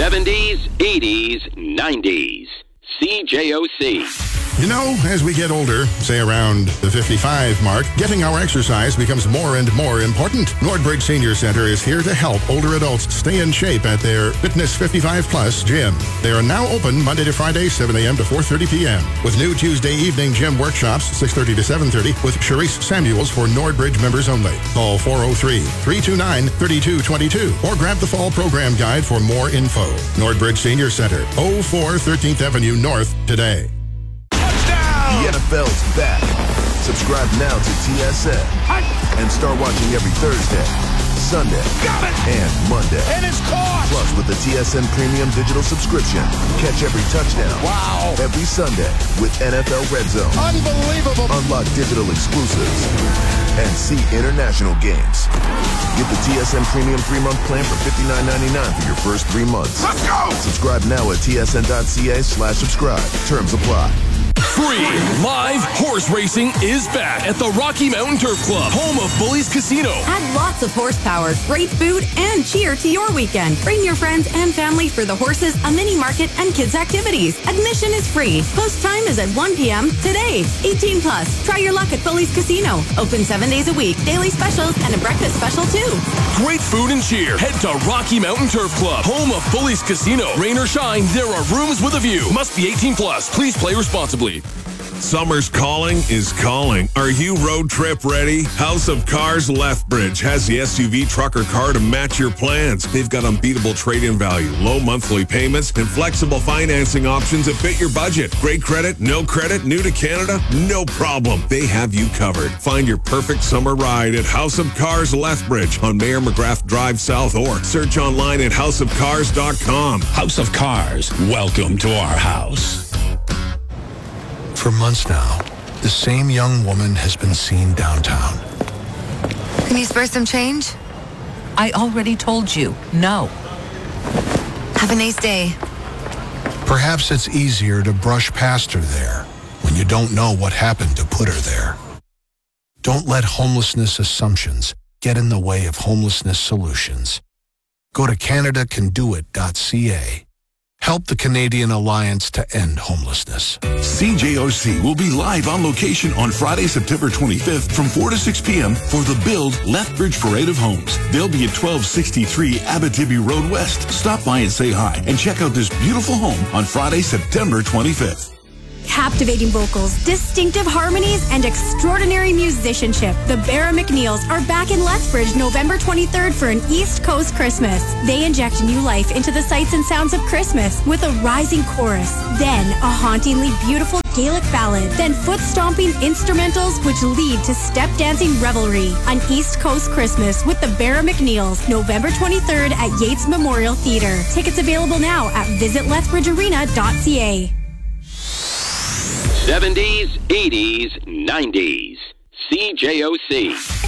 70s, 80s, 90s. CJOC. You know, as we get older, say around the 55 mark, getting our exercise becomes more and more important. Nordbridge Senior Center is here to help older adults stay in shape at their Fitness 55 Plus gym. They are now open Monday to Friday, 7 a.m. to 4:30 p.m. with new Tuesday evening gym workshops, 6:30 to 7:30, with Charisse Samuels for Nordbridge members only. Call 403-329-3222 or grab the fall program guide for more info. Nordbridge Senior Center, 04 13th Avenue North today. The NFL's back. Subscribe now to TSN and start watching every Thursday, Sunday, and Monday. And it's caught! Plus, with the TSN Premium Digital subscription, catch every touchdown. Wow! Every Sunday with NFL Red Zone. Unbelievable! Unlock digital exclusives and see international games. Get the TSN Premium 3-month plan for $59.99 for your first 3 months. Let's go! Subscribe now at tsn.ca/subscribe. Terms apply. Free live horse racing is back at the Rocky Mountain Turf Club, home of Bully's Casino. Add lots of horsepower, great food, and cheer to your weekend. Bring your friends and family for the horses, a mini market, and kids' activities. Admission is free. Post time is at 1 p.m. today. 18 plus. Try your luck at Bully's Casino. Open 7 days a week. Daily specials and a breakfast special too. Great food and cheer. Head to Rocky Mountain Turf Club, home of Bully's Casino. Rain or shine, there are rooms with a view. Must be 18 plus. Please play responsibly. Summer's calling is calling. Are you road trip ready? House of Cars Lethbridge has the SUV truck or car to match your plans. They've got unbeatable trade-in value, low monthly payments, and flexible financing options that fit your budget. Great credit, no credit, new to Canada, no problem. They have you covered. Find your perfect summer ride at House of Cars Lethbridge on Mayor McGrath Drive South or search online at houseofcars.com. House of Cars, welcome to our house. For months now, the same young woman has been seen downtown. Can you spare some change? I already told you, no. Have a nice day. Perhaps it's easier to brush past her there when you don't know what happened to put her there. Don't let homelessness assumptions get in the way of homelessness solutions. Go to CanadaCanDoIt.ca. Help the Canadian Alliance to End Homelessness. CJOC will be live on location on Friday, September 25th from 4 to 6 p.m. for the Build Lethbridge Parade of Homes. They'll be at 1263 Abitibi Road West. Stop by and say hi and check out this beautiful home on Friday, September 25th. Captivating vocals, distinctive harmonies, and extraordinary musicianship. The Barra McNeils are back in Lethbridge November 23rd for an East Coast Christmas. They inject new life into the sights and sounds of Christmas with a rising chorus, then a hauntingly beautiful Gaelic ballad, then foot-stomping instrumentals which lead to step-dancing revelry. An East Coast Christmas with the Barra McNeils, November 23rd at Yates Memorial Theatre. Tickets available now at visitlethbridgearena.ca. 70s, 80s, 90s. CJOC.